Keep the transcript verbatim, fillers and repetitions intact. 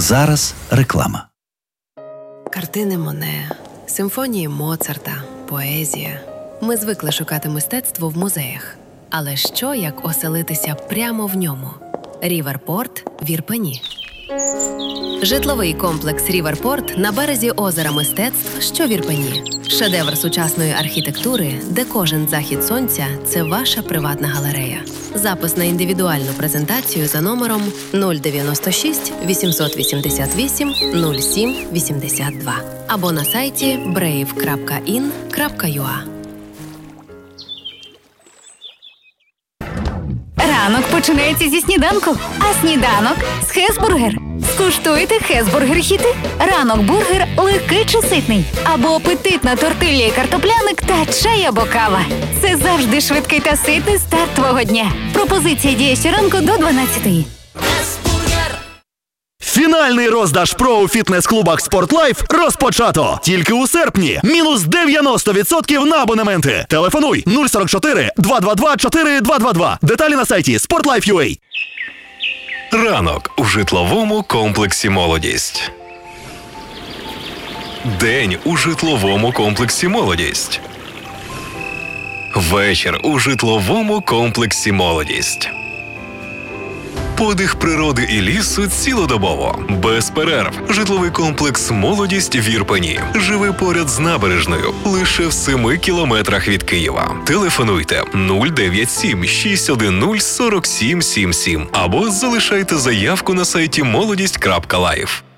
зараз реклама. Картини Моне, симфонії Моцарта, поезія. Ми звикли шукати мистецтво в музеях. Але що, як оселитися прямо в ньому? Ріверпорт в Ірпені. Житловий комплекс «Ріверпорт» на березі озера мистецтв, що в Ірпені. Шедевр сучасної архітектури, де кожен захід сонця – це ваша приватна галерея. Запис на індивідуальну презентацію за номером нуль дев'яносто шість вісімсот вісімдесят вісім нуль сім вісімдесят два або на сайті брейв крапка ін крапка ю а. Ранок починається зі сніданку, а сніданок – з Хесбургер. Скуштуйте Хесбургер-хіти. Ранок бургер легкий чи ситний. Або апетитна тортилья і картопляник та чай або кава. Це завжди швидкий та ситний старт твого дня. Пропозиція діє щоранку до дванадцятої. Фінальний роздаж ПРО у фітнес-клубах «Спортлайф» розпочато. Тільки у серпні. Мінус дев'яносто відсотків на абонементи. Телефонуй нуль сорок чотири два два два чотири два два два. Деталі на сайті спортлайф крапка ю а. Ранок у житловому комплексі «Молодість». День у житловому комплексі «Молодість». Вечір у житловому комплексі «Молодість». Подих природи і лісу цілодобово. Без перерв. Житловий комплекс «Молодість» в Ірпені. Живе поряд з набережною. Лише в семи кілометрах від Києва. Телефонуйте нуль дев'ять сім шість один нуль сорок сім сім сім або залишайте заявку на сайті молодість крапка лайф.